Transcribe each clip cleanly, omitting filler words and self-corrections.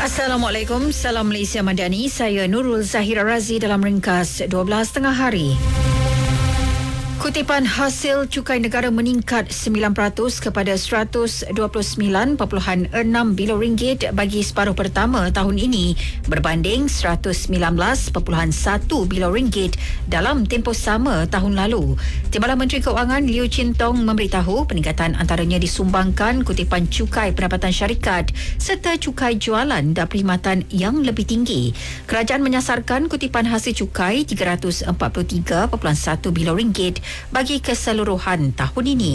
Assalamualaikum, salam Malaysia Madani. Saya Nurul Zahira Razi dalam ringkas 12 tengah hari. Kutipan hasil cukai negara meningkat 9% kepada 129.6 bilion ringgit bagi separuh pertama tahun ini berbanding 119.1 bilion ringgit dalam tempoh sama tahun lalu. Timbalan Menteri Keuangan Liew Chin Tong memberitahu peningkatan antaranya disumbangkan kutipan cukai pendapatan syarikat serta cukai jualan dan perkhidmatan yang lebih tinggi. Kerajaan menyasarkan kutipan hasil cukai 343.1 bilion ringgit bagi keseluruhan tahun ini.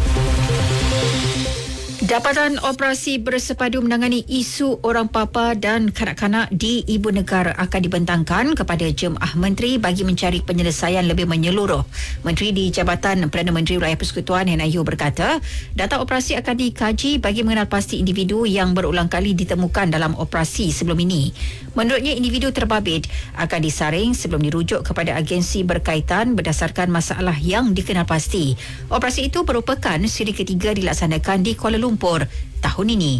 Jabatan Operasi Bersepadu menangani isu orang papa dan kanak-kanak di ibu negara akan dibentangkan kepada Jemaah Menteri bagi mencari penyelesaian lebih menyeluruh. Menteri di Jabatan Perdana Menteri Wilayah Persekutuan Hannah Yeoh berkata, data operasi akan dikaji bagi mengenal pasti individu yang berulang kali ditemukan dalam operasi sebelum ini. Menurutnya, individu terbabit akan disaring sebelum dirujuk kepada agensi berkaitan berdasarkan masalah yang dikenal pasti. Operasi itu merupakan siri ketiga dilaksanakan di Kuala Lumpur tahun ini.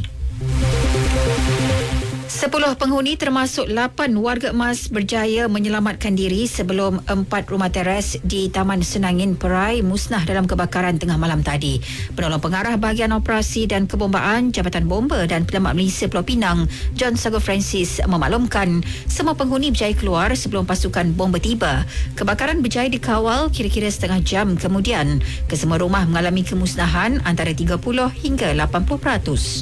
10 penghuni termasuk 8 warga emas berjaya menyelamatkan diri sebelum 4 rumah teres di Taman Senangin Perai musnah dalam kebakaran tengah malam tadi. Penolong pengarah bahagian operasi dan kebombaan Jabatan Bomba dan Penyelamat Malaysia Pulau Pinang, John Sago Francis memaklumkan semua penghuni berjaya keluar sebelum pasukan bomba tiba. Kebakaran berjaya dikawal kira-kira setengah jam kemudian. Kesemua rumah mengalami kemusnahan antara 30 hingga 80%.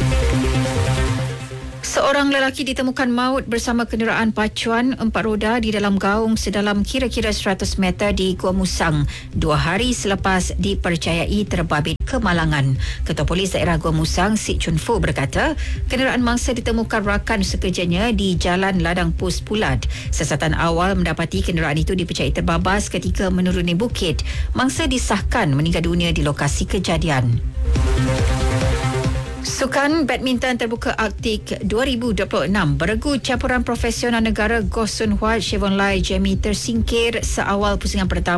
Seorang lelaki ditemukan maut bersama kenderaan pacuan 4 roda di dalam gaung sedalam kira-kira 100 meter di Gua Musang 2 hari selepas dipercayai terbabit kemalangan. Ketua Polis Daerah Gua Musang, Sik Chun Fu berkata, kenderaan mangsa ditemukan rakan sekerjanya di Jalan Ladang Pus Pulat. Siasatan awal mendapati kenderaan itu dipercayai terbabas ketika menuruni bukit. Mangsa disahkan meninggal dunia di lokasi kejadian. Sukan Badminton Terbuka Arktik 2026 beregu campuran profesional negara Goh Sun Huat, Chevron Lai Jamie tersingkir seawal pusingan pertama